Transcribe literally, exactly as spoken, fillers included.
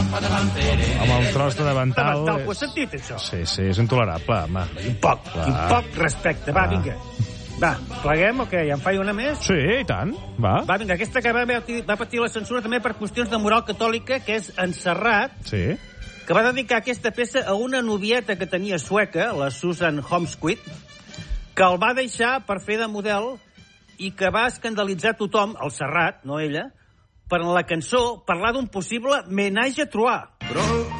Amb el tros de davantal... Davantal, ho has sentit, això? Sí, sí, és intolerable, home. Un poc, un poc respecte. Va, vinga. Va, pleguem o què? Ja en faig una més? Sí, i tant. Va. Va, vinga, aquesta que va, va patir la censura també per qüestions de moral catòlica, que és en Serrat, Sí. que va dedicar aquesta peça a una novieta que tenia sueca, la Susan Homsquist, que el va deixar per fer de model i que va escandalitzar tothom, el Serrat, no ella, per la cançó parlar d'un possible menage a trois.